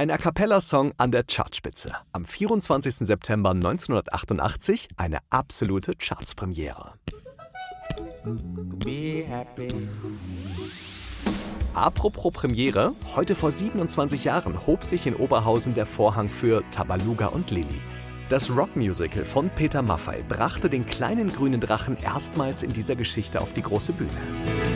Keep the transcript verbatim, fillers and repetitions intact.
Ein A-cappella-Song an der Chartspitze. Am vierundzwanzigsten September neunzehnhundertachtundachtzig eine absolute Chartspremiere. Be happy. Apropos Premiere, heute vor siebenundzwanzig Jahren hob sich in Oberhausen der Vorhang für Tabaluga und Lilli. Das Rockmusical von Peter Maffay brachte den kleinen grünen Drachen erstmals in dieser Geschichte auf die große Bühne.